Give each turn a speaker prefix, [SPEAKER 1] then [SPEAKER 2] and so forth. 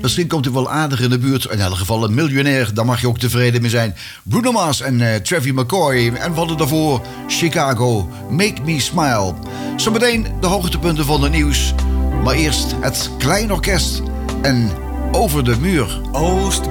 [SPEAKER 1] Misschien komt hij wel aardig in de buurt. In elk geval een miljonair, daar mag je ook tevreden mee zijn. Bruno Mars en Travis McCoy. En we hadden daarvoor Chicago, Make Me Smile. Zometeen de hoogtepunten van het nieuws. Maar eerst het Klein Orkest en Over de Muur.
[SPEAKER 2] Oost